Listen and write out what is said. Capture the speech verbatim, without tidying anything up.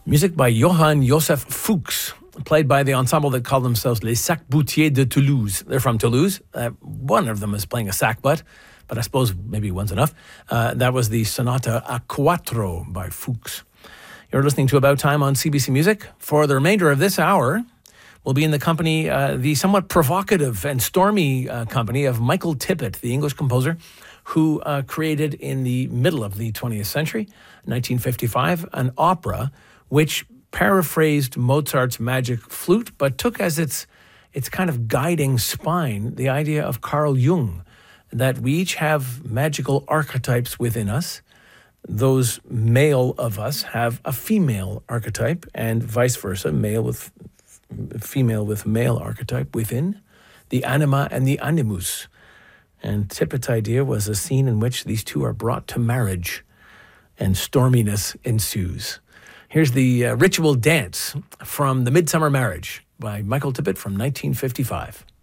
Music by Johann Joseph Fuchs, played by the ensemble that call themselves Les Sac-Boutiers de Toulouse. They're from Toulouse. Uh, one of them is playing a sackbut, but I suppose maybe one's enough. Uh, that was the Sonata a Quattro by Fuchs. You're listening to About Time on C B C Music. For the remainder of this hour, we'll be in the company, uh, the somewhat provocative and stormy uh, company of Michael Tippett, the English composer, who uh, created in the middle of the twentieth century, nineteen fifty-five, an opera which paraphrased Mozart's Magic Flute, but took as its its kind of guiding spine the idea of Carl Jung, that we each have magical archetypes within us. Those male of us have a female archetype, and vice versa, male with female with male archetype within, the anima and the animus. And Tippett's idea was a scene in which these two are brought to marriage, and storminess ensues. Here's the uh, ritual dance from The Midsummer Marriage by Michael Tippett from nineteen fifty-five.